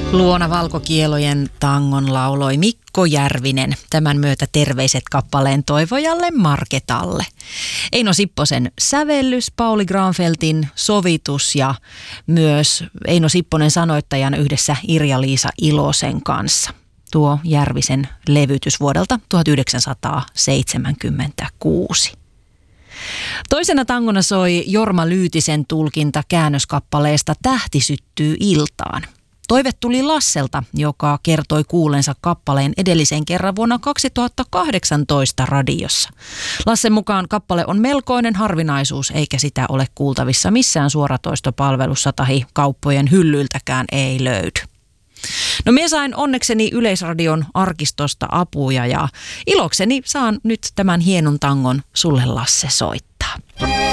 Luona valkokielojen tangon lauloi Mikko Järvinen. Tämän myötä terveiset kappaleen toivojalle Marketalle. Eino Sipposen sävellys, Pauli Granfeltin sovitus ja myös Eino Sipponen sanoittajan yhdessä Irja-Liisa Ilosen kanssa. Tuo Järvisen levytys vuodelta 1976. Toisena tangona soi Jorma Lyytisen tulkinta käännöskappaleesta Tähti syttyy iltaan. Toive tuli Lasselta, joka kertoi kuullensa kappaleen edellisen kerran vuonna 2018 radiossa. Lassen mukaan kappale on melkoinen harvinaisuus, eikä sitä ole kuultavissa missään suoratoistopalvelussa tai kauppojen hyllyiltäkään ei löydy. No minä sain onnekseni Yleisradion arkistosta apuja ja ilokseni saan nyt tämän hienon tangon sulle Lasse soittaa.